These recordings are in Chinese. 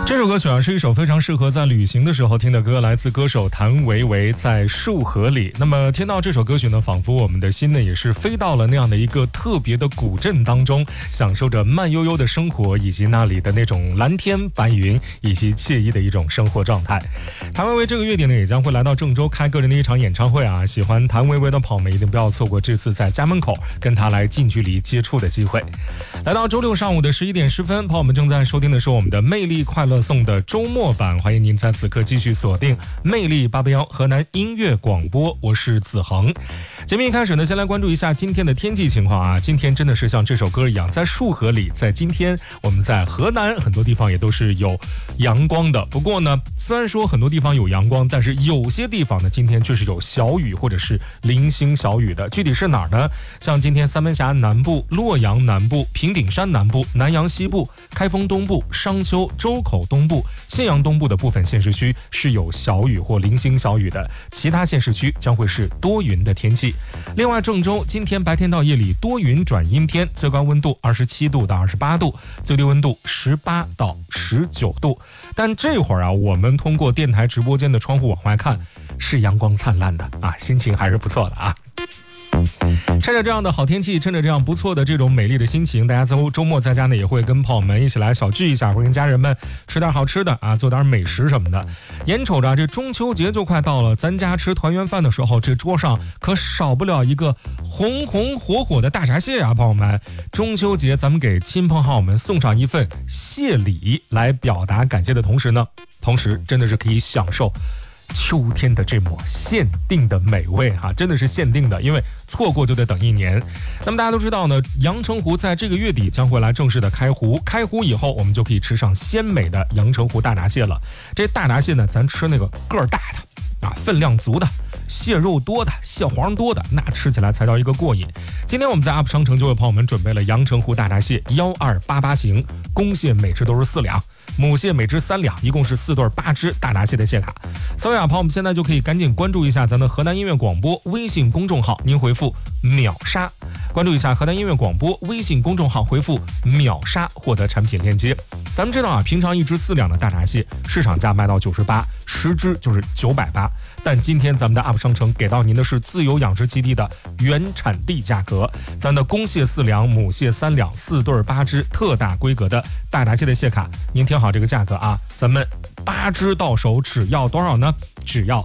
这首歌曲啊，是一首非常适合在旅行的时候听的歌，来自歌手谭维维在树河里。那么听到这首歌曲呢，仿佛我们的心呢也是飞到了那样的一个特别的古镇当中，享受着慢悠悠的生活，以及那里的那种蓝天白云以及惬意的一种生活状态。谭维维这个月底呢，也将会来到郑州开个人的一场演唱会啊，喜欢谭维维的朋友们一定不要错过这次在家门口跟他来近距离接触的机会。来到周六上午的11点10分，朋友们正在收听的是我们的魅力快乐送的周末版，欢迎您在此刻继续锁定魅力881河南音乐广播，我是子恒。节目一开始呢，先来关注一下今天的天气情况啊。今天真的是像这首歌一样，在树河里，在今天我们在河南很多地方也都是有阳光的。不过呢，虽然说很多地方有阳光，但是有些地方呢，今天却是有小雨或者是零星小雨的。具体是哪儿呢？像今天三门峡南部、洛阳南部、平顶山南部、南阳西部、开封东部、商丘、周口东部、信阳东部的部分县市区是有小雨或零星小雨的，其他县市区将会是多云的天气。另外，郑州今天白天到夜里多云转阴天，最高温度27度到28度，最低温度18到19度。但这会儿啊，我们通过电台直播间的窗户往外看，是阳光灿烂的啊，心情还是不错的啊。趁着这样的好天气，趁着这样不错的这种美丽的心情，大家周末在家呢也会跟朋友们一起来小聚一下，会跟家人们吃点好吃的啊，做点美食什么的。眼瞅着这中秋节就快到了，咱家吃团圆饭的时候，这桌上可少不了一个红红火火的大闸蟹啊，朋友们。中秋节咱们给亲朋好友们送上一份蟹礼，来表达感谢的同时呢，真的是可以享受秋天的这抹限定的美味哈，真的是限定的，因为错过就得等一年。那么大家都知道呢，阳澄湖在这个月底将会来正式的开湖，开湖以后我们就可以吃上鲜美的阳澄湖大闸蟹了。这大闸蟹呢，咱吃那个个儿大的啊，分量足的，蟹肉多的，蟹黄多的，那吃起来才叫一个过瘾。今天我们在 UP 商城就为朋友们准备了阳澄湖大闸蟹1288型，公蟹每只都是4两，母蟹每只3两，一共是4对8只大闸蟹的蟹卡。所以啊，朋友们现在就可以赶紧关注一下咱的河南音乐广播微信公众号，您回复秒杀，关注一下河南音乐广播微信公众号，回复秒杀获得产品链接。咱们知道啊，平常一只4两的大闸蟹市场价卖到98，10只就是980，但今天咱们的 UP 商城给到您的是自由养殖基地的原产地价格，咱的公蟹4两，母蟹3两，4对8只特大规格的大闸蟹的蟹卡，您听好这个价格啊，咱们8只到手只要多少呢？只要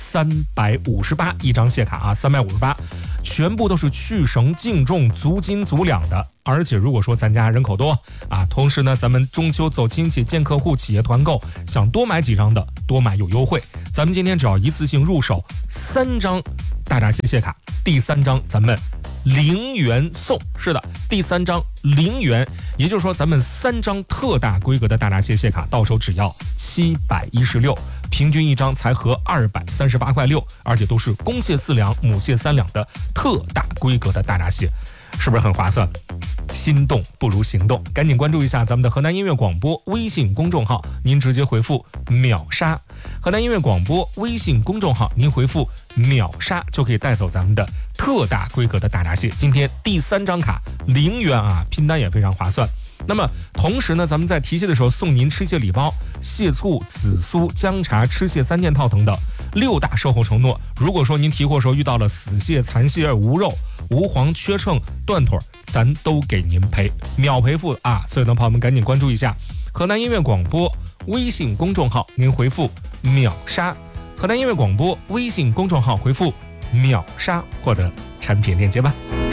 358一张蟹卡啊，358，全部都是去绳净重足斤足两的。而且如果说咱家人口多啊，同时呢咱们中秋走亲戚见客户企业团购，想多买几张的多买有优惠，咱们今天只要一次性入手3张大闸蟹蟹卡，第3张咱们0元送，是的，第3张0元，也就是说咱们3张特大规格的大闸蟹蟹卡到手只要716，平均一张才合238块6，而且都是公蟹4两，母蟹3两的特大规格的大闸蟹，是不是很划算？心动不如行动，赶紧关注一下咱们的河南音乐广播微信公众号，您直接回复秒杀，河南音乐广播微信公众号，您回复秒杀就可以带走咱们的特大规格的大闸蟹。今天第3张卡0元啊，拼单也非常划算。那么同时呢，咱们在提蟹的时候送您吃蟹礼包，蟹醋、紫苏、姜茶、吃蟹3件套等等6大售后承诺。如果说您提货时候遇到了死蟹、残蟹、无肉、无黄、缺秤、断腿，咱都给您赔，秒赔付啊！所以呢，朋友们赶紧关注一下河南音乐广播微信公众号，您回复秒杀，河南音乐广播微信公众号回复秒杀获得产品链接吧。